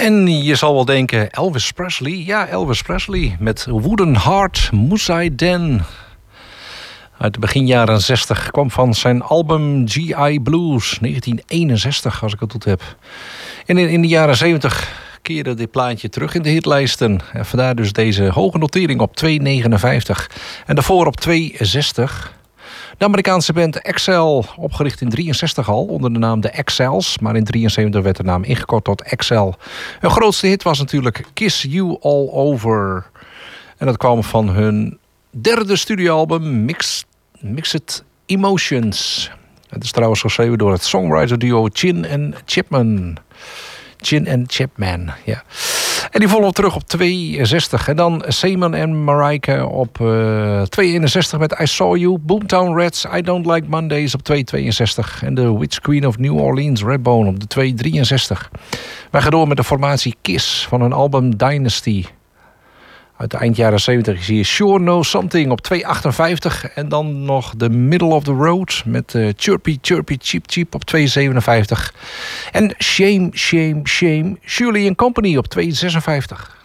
En je zal wel denken, Elvis Presley. Ja, Elvis Presley met Wooden Heart Moosey Den. Uit de begin jaren 60 kwam van zijn album G.I. Blues, 1961 als ik het goed heb. En in de jaren 70 keerde dit plaatje terug in de hitlijsten. En vandaar dus deze hoge notering op 2,59. En daarvoor op 2,60. De Amerikaanse band Excel, opgericht in 63 al onder de naam de Excels. Maar in 73 werd de naam ingekort tot Excel. Hun grootste hit was natuurlijk Kiss You All Over. En dat kwam van hun derde studioalbum Mixed Emotions. Het is trouwens geschreven door het songwriter duo Chin and Chapman, ja. En die volgen terug op 2,60. En dan Seaman en Marijke op 2,61 met I Saw You. Boomtown Rats, I Don't Like Mondays op 2,62. En de Witch Queen of New Orleans, Redbone op de 2,63. Wij gaan door met de formatie Kiss van hun album Dynasty. Uit de eind jaren 70 zie je Sure Know Something op 2,58. En dan nog The Middle of the Road met Chirpy Chirpy Cheep Cheep op 2,57. En Shame Shame Shame Shirley & Company op 2,56.